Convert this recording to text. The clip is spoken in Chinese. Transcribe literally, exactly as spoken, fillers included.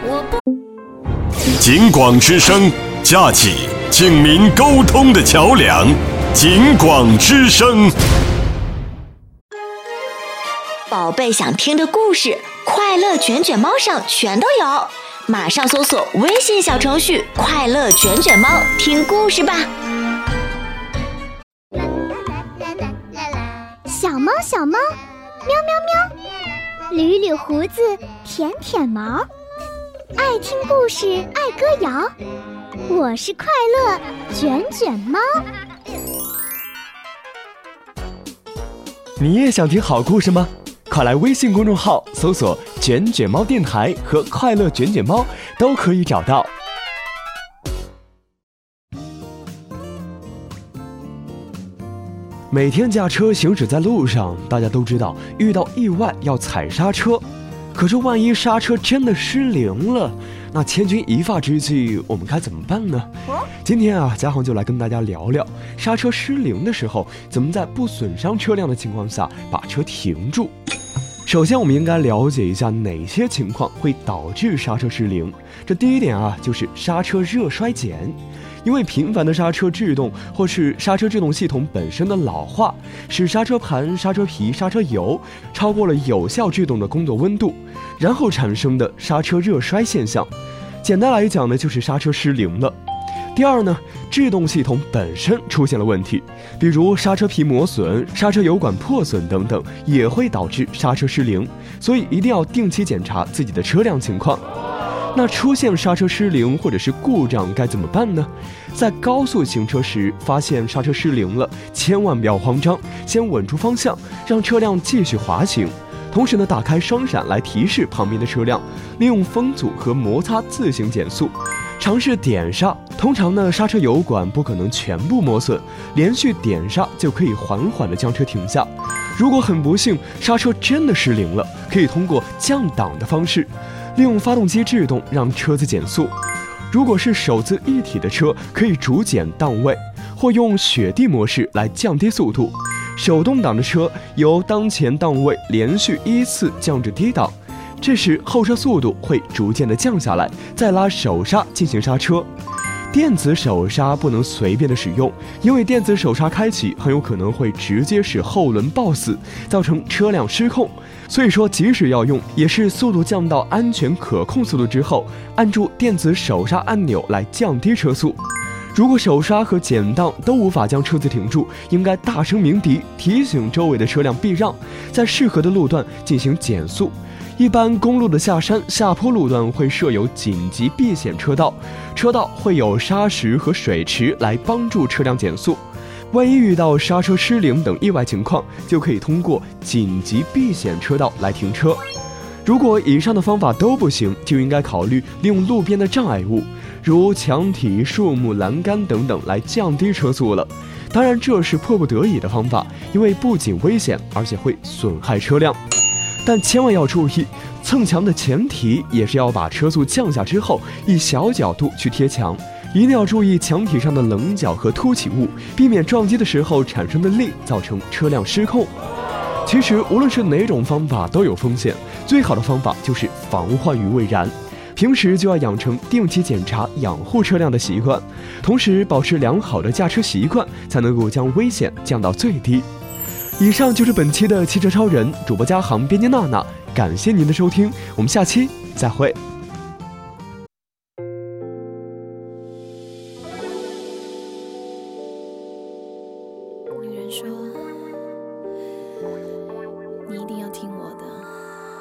我不。 警广之声，架起警民沟通的桥梁。警广之声。 宝贝想听的故事，快乐卷卷猫上全都有，马上搜索微信小程序“快乐卷卷猫”，听故事吧。 小猫小猫，喵喵喵，捋捋胡子，舔舔毛，爱听故事，爱歌谣，我是快乐卷卷猫。 你也想听好故事吗？快来微信公众号搜索卷卷猫电台和快乐卷卷猫，都可以找到。每天驾车行驶在路上，大家都知道遇到意外要踩刹车，可是万一刹车真的失灵了，那千钧一发之际，我们该怎么办呢？今天啊，嘉航就来跟大家聊聊刹车失灵的时候，怎么在不损伤车辆的情况下把车停住。首先我们应该了解一下哪些情况会导致刹车失灵。这第一点啊，就是刹车热衰减。因为频繁的刹车制动或是刹车制动系统本身的老化，使刹车盘、刹车皮、刹车油超过了有效制动的工作温度，然后产生的刹车热衰现象。简单来讲呢，就是刹车失灵了。第二呢，制动系统本身出现了问题，比如刹车皮磨损、刹车油管破损等等，也会导致刹车失灵，所以一定要定期检查自己的车辆情况。那出现刹车失灵或者是故障该怎么办呢？在高速行车时发现刹车失灵了，千万不要慌张，先稳住方向，让车辆继续滑行。同时呢，打开双闪来提示旁边的车辆，利用风阻和摩擦自行减速。尝试点刹，通常呢刹车油管不可能全部磨损，连续点刹就可以缓缓地将车停下。如果很不幸刹车真的失灵了，可以通过降档的方式，利用发动机制动让车子减速。如果是手自一体的车，可以逐减档位，或用雪地模式来降低速度。手动挡的车由当前档位连续依次降至低档，这时后车速度会逐渐的降下来，再拉手刹进行刹车。电子手刹不能随便的使用，因为电子手刹开启很有可能会直接使后轮抱死，造成车辆失控。所以说即使要用，也是速度降到安全可控速度之后，按住电子手刹按钮来降低车速。如果手刹和减档都无法将车子停住，应该大声鸣笛，提醒周围的车辆避让，在适合的路段进行减速。一般公路的下山、下坡路段会设有紧急避险车道，车道会有砂石和水池来帮助车辆减速。万一遇到刹车失灵等意外情况，就可以通过紧急避险车道来停车。如果以上的方法都不行，就应该考虑利用路边的障碍物，如墙体、树木、栏杆等等来降低车速了。当然这是迫不得已的方法，因为不仅危险，而且会损害车辆。但千万要注意，蹭墙的前提也是要把车速降下之后，以小角度去贴墙，一定要注意墙体上的棱角和凸起物，避免撞击的时候产生的力造成车辆失控。其实无论是哪种方法都有风险，最好的方法就是防患于未然。平时就要养成定期检查养护车辆的习惯，同时保持良好的驾车习惯，才能够将危险降到最低。以上就是本期的汽车超人，主播嘉航，编辑娜娜，感谢您的收听，我们下期再会。 有人说